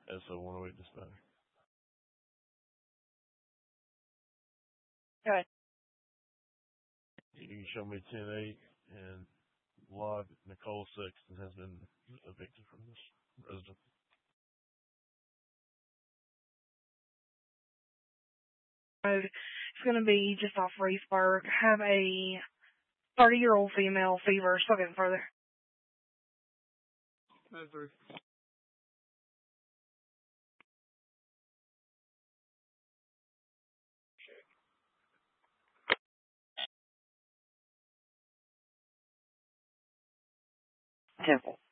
SO108 dispatcher. Okay. You can show me 10-8 and log Nicole Sexton has been evicted from this residence. It's going to be just off Reefsburg. Have a 30-year-old female fever, something further. That's through. Temple.